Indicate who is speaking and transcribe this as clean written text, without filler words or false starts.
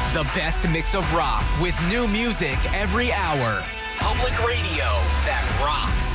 Speaker 1: The best mix of rock with new music every hour. Public radio that rocks.